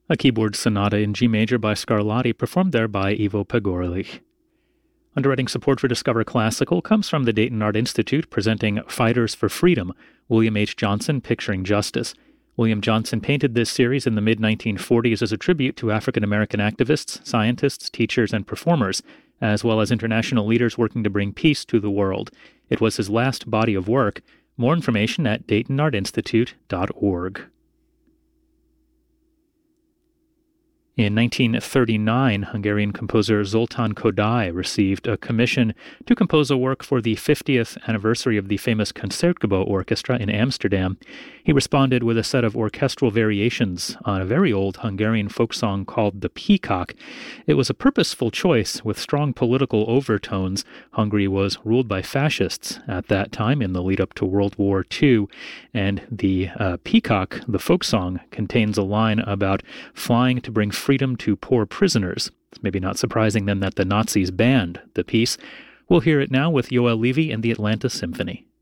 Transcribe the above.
A keyboard sonata in G major by Scarlatti, performed there by Ivo Pegorlich. Underwriting support for Discover Classical comes from the Dayton Art Institute, presenting Fighters for Freedom, William H. Johnson, Picturing Justice. William Johnson painted this series in the mid-1940s as a tribute to African-American activists, scientists, teachers, and performers, as well as international leaders working to bring peace to the world. It was his last body of work. More information at DaytonArtInstitute.org. In 1939, Hungarian composer Zoltán Kodály received a commission to compose a work for the 50th anniversary of the famous Concertgebouw Orchestra in Amsterdam. He responded with a set of orchestral variations on a very old Hungarian folk song called The Peacock. It was a purposeful choice with strong political overtones. Hungary was ruled by fascists at that time in the lead-up to World War II, and the Peacock, the folk song, contains a line about flying to bring freedom to poor prisoners. It's maybe not surprising then that the Nazis banned the piece. We'll hear it now with Yoel Levy and the Atlanta Symphony.